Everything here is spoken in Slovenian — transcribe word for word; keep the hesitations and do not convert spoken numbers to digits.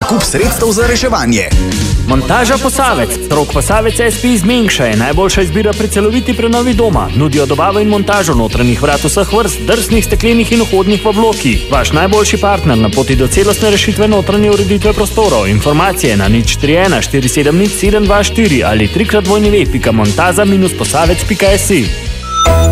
nakup sredstev za reševanje. Montaža Posavec. Strok Posavec es pe Zmenkša je najboljša izbira pri celoviti prenovi doma. Nudijo dobavo in montažo notranjih vrat vseh vrst, drsnih, steklenih in vhodnih v blokih. Vaš najboljši partner na poti do celostne rešitve notranje ureditve prostorov. Informacije na nič tri ena štiri sedem nič sedem dva štiri ali trikrat dvojni ve pika montaza minus posavec pika es i.